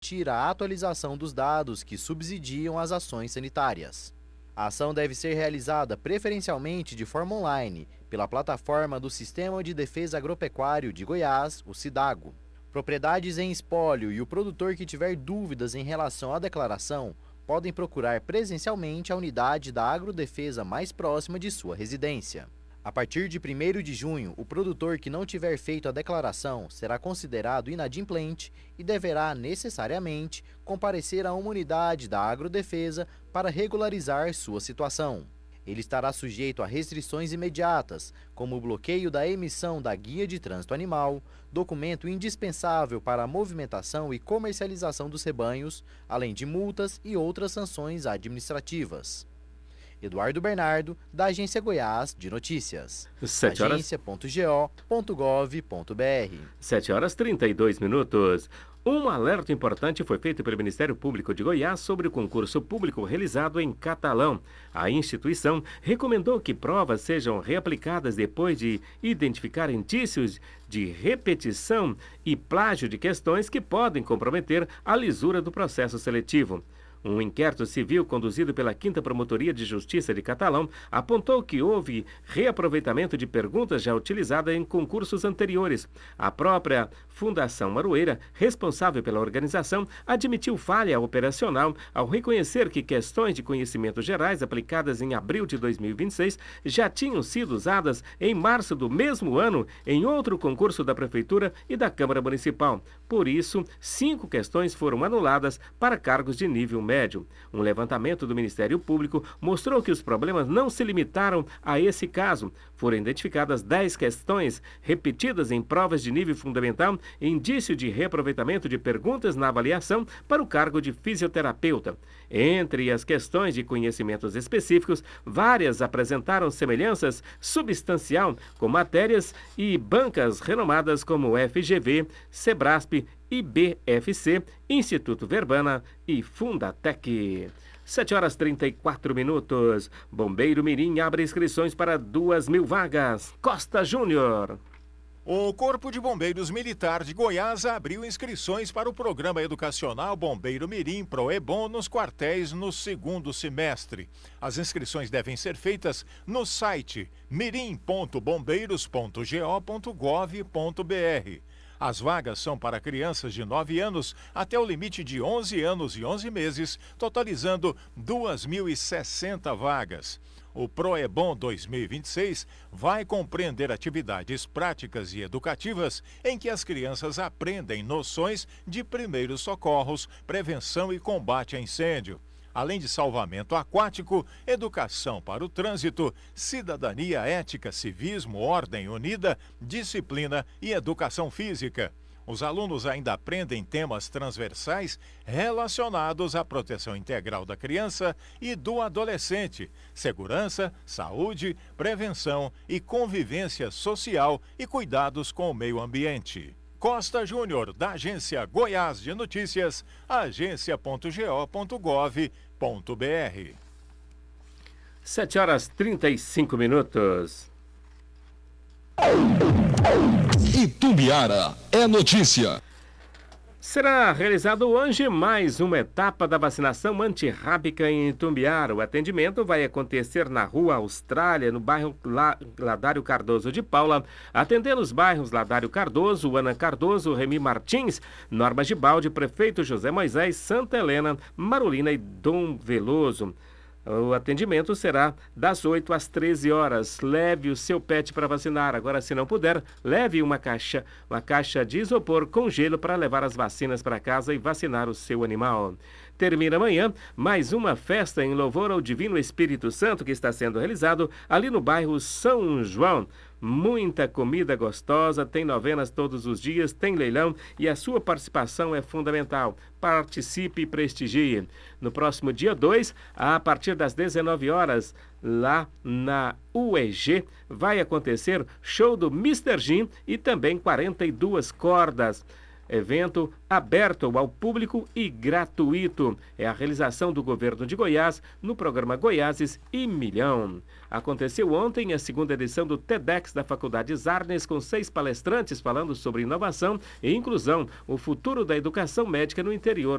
permitir a atualização dos dados que subsidiam as ações sanitárias. A ação deve ser realizada preferencialmente de forma online, pela plataforma do Sistema de Defesa Agropecuário de Goiás, o SIDAGO. Propriedades em espólio e o produtor que tiver dúvidas em relação à declaração podem procurar presencialmente a unidade da agrodefesa mais próxima de sua residência. A partir de 1º de junho, o produtor que não tiver feito a declaração será considerado inadimplente e deverá necessariamente comparecer a uma unidade da agrodefesa para regularizar sua situação. Ele estará sujeito a restrições imediatas, como o bloqueio da emissão da Guia de Trânsito Animal, documento indispensável para a movimentação e comercialização dos rebanhos, além de multas e outras sanções administrativas. Eduardo Bernardo, da Agência Goiás de Notícias. 7 horas... agência.go.gov.br. 7h32. Um alerta importante foi feito pelo Ministério Público de Goiás sobre o concurso público realizado em Catalão. A instituição recomendou que provas sejam reaplicadas depois de identificar indícios de repetição e plágio de questões que podem comprometer a lisura do processo seletivo. Um inquérito civil conduzido pela 5ª Promotoria de Justiça de Catalão apontou que houve reaproveitamento de perguntas já utilizadas em concursos anteriores. A própria Fundação Maroeira, responsável pela organização, admitiu falha operacional ao reconhecer que questões de conhecimentos gerais aplicadas em abril de 2026 já tinham sido usadas em março do mesmo ano em outro concurso da Prefeitura e da Câmara Municipal. Por isso, 5 questões foram anuladas para cargos de nível médio. Um levantamento do Ministério Público mostrou que os problemas não se limitaram a esse caso. Foram identificadas 10 questões repetidas em provas de nível fundamental e indício de reaproveitamento de perguntas na avaliação para o cargo de fisioterapeuta. Entre as questões de conhecimentos específicos, várias apresentaram semelhanças substancial com matérias e bancas renomadas como FGV, Sebrasp, IBFC, Instituto Verbana e Fundatec. 7h34. Bombeiro Mirim abre inscrições para 2.000 vagas. Costa Júnior. O Corpo de Bombeiros Militar de Goiás abriu inscrições para o programa educacional Bombeiro Mirim Proebom nos quartéis no 2º semestre. As inscrições devem ser feitas no site mirim.bombeiros.go.gov.br. As vagas são para crianças de 9 anos até o limite de 11 anos e 11 meses, totalizando 2.060 vagas. O Proebom 2026 vai compreender atividades práticas e educativas em que as crianças aprendem noções de primeiros socorros, prevenção e combate a incêndio. Além de salvamento aquático, educação para o trânsito, cidadania ética, civismo, ordem unida, disciplina e educação física. Os alunos ainda aprendem temas transversais relacionados à proteção integral da criança e do adolescente, segurança, saúde, prevenção e convivência social e cuidados com o meio ambiente. Costa Júnior, da Agência Goiás de Notícias, agência.go.gov.br. 7h35. Itumbiara é notícia. Será realizado hoje mais uma etapa da vacinação antirrábica em Itumbiara. O atendimento vai acontecer na Rua Austrália, no bairro Ladário Cardoso de Paula, atendendo os bairros Ladário Cardoso, Ana Cardoso, Remy Martins, Norma Gibaldi, Prefeito José Moisés, Santa Helena, Marolina e Dom Veloso. O atendimento será das 8 às 13 horas. Leve o seu pet para vacinar. Agora, se não puder, leve uma caixa de isopor com gelo para levar as vacinas para casa e vacinar o seu animal. Termina amanhã mais uma festa em louvor ao Divino Espírito Santo que está sendo realizado ali no bairro São João. Muita comida gostosa, tem novenas todos os dias, tem leilão e a sua participação é fundamental. Participe e prestigie. No próximo dia 2, a partir das 19 horas, lá na UEG, vai acontecer show do Mr. Jim e também 42 cordas. Evento aberto ao público e gratuito. É a realização do governo de Goiás no programa Goiáses e Milhão. Aconteceu ontem a 2ª edição do TEDx da Faculdade Arnes, com 6 palestrantes falando sobre inovação e inclusão, o futuro da educação médica no interior